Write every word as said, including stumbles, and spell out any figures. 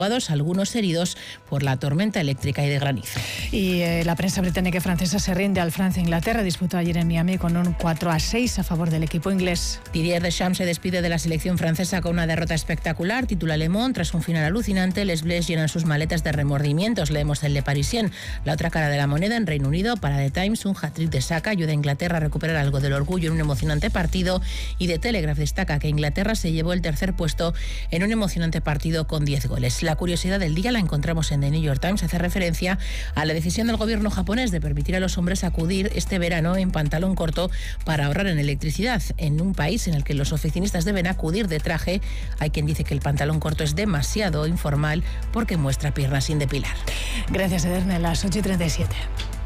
algunos heridos por la tormenta eléctrica y de granizo. Y eh, la prensa británica y francesa se rinde al Francia-Inglaterra. Disputó ayer en Miami con un cuatro a seis a favor del equipo inglés. Didier Deschamps se despide de la selección francesa con una derrota espectacular. Titula Le Monde: tras un final alucinante, Les Bleus llenan sus maletas de remordimientos. Leemos el Le Parisien. La otra cara de la moneda en Reino Unido, para The Times, un hat-trick de Saka ayuda a Inglaterra a recuperar algo del orgullo en un emocionante partido. Y The Telegraph destaca que Inglaterra se llevó el tercer puesto en un emocionante partido con diez goles. La curiosidad del día la encontramos en The New York Times. Hace referencia a la decisión del gobierno japonés de permitir a los hombres acudir este verano en pantalón corto para ahorrar en electricidad. En un país en el que los oficinistas deben acudir de traje, hay quien dice que el pantalón corto es demasiado informal porque muestra piernas sin depilar. Gracias, Ederne. Las ocho y treinta y siete.